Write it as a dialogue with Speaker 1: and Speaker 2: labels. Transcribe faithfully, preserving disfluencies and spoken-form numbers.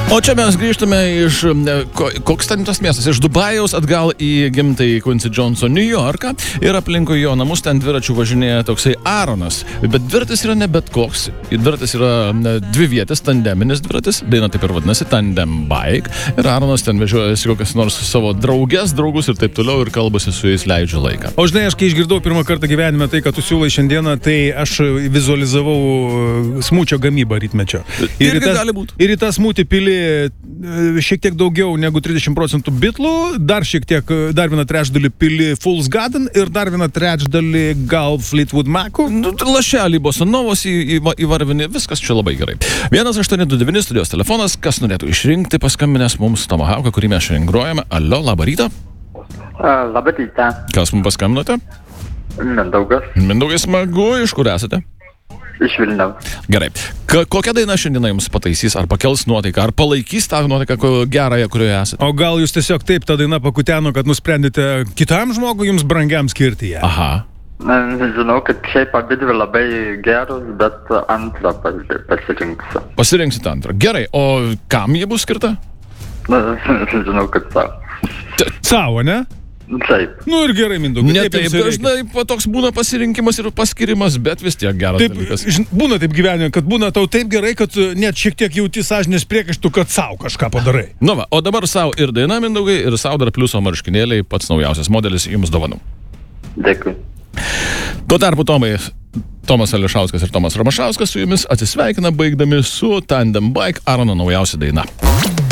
Speaker 1: O čia mes grįžtame iš, koks ten tas miestas, iš Dubajaus atgal į gimtąjį Quincy Jones'o New Yorką ir aplinkui jo namus ten dviračių važinėja toksai Aaronas. Bet dviratis yra ne bet koks. Dviratis yra dvi vietas, tandeminis dviratis, daina taip ir vadinasi, tandem bike. Ir Aaronas ten vežiojasi kokias nors savo draugės, draugus ir taip toliau ir kalbasi su jais, leidžia laiką.
Speaker 2: O žinai, aš kai išgirdau pirmą kartą gyvenime tai, kad tu siūlai šiandieną, tai aš vizualizavau smūčio gamybą rytmečio. Ir,
Speaker 1: Irgi
Speaker 2: tas,
Speaker 1: gali būti.
Speaker 2: ir į tą smūtį pili šiek tiek daugiau negu trisdešimt procentų bitlų, dar šiek tiek, dar vieną trečdalį pili Fool's Garden ir dar vieną trečdalį gal Fleetwood Mac'ų.
Speaker 1: Nu, lašelį bosanovos į, į, į varvinį, viskas čia labai gerai. vienas aštuoni du devyni studijos telefonas, kas norėtų išrinkti, paskambinęs mums Tomahawką, kurį mes šiandien grojame. Alio, labą rytą.
Speaker 3: Uh, labą rytą.
Speaker 1: Kas mums paskambinote?
Speaker 3: Mindaugas.
Speaker 1: Mindaugai, smagu, iš kur esate?
Speaker 3: Iš Vilniaus.
Speaker 1: Gerai. Ka kokią dainą šiandieną jums pataisys? Ar pakels nuotaiką? Ar palaikys tą nuotaiką gerąją, kurioje esate?
Speaker 2: O gal jūs tiesiog taip tą dainą pakuteno, kad nusprendėte kitam žmogui jums brangiam skirti ją?
Speaker 1: Aha.
Speaker 3: Žinau, kad šiaip abidvi labai geros, bet antrą pasirinksiu.
Speaker 1: Pasirinksit antrą. Gerai. O kam jie bus skirta?
Speaker 3: Žinau, kad savo.
Speaker 2: Savo, ne?
Speaker 3: Taip.
Speaker 2: Nu ir gerai, Mindaugai.
Speaker 1: Ne taip, dažnai toks būna pasirinkimas ir paskirimas, bet vis tiek geras
Speaker 2: taip,
Speaker 1: dalykas.
Speaker 2: Būna taip gyvenime, kad būna tau taip gerai, kad net šiek tiek jauti sąžinės priekaištų, kad savo kažką padarai.
Speaker 1: Nu va, o dabar savo ir daina, Mindaugai, ir savo dar pliuso marškinėliai, pats naujausias modelis, jums dovanų.
Speaker 3: Dėkui.
Speaker 1: Tuo tarpu Tomai, Tomas Ališauskas ir Tomas Ramašauskas su jumis atsisveikina baigdami su Tandem Bike Aarono naujausia daina.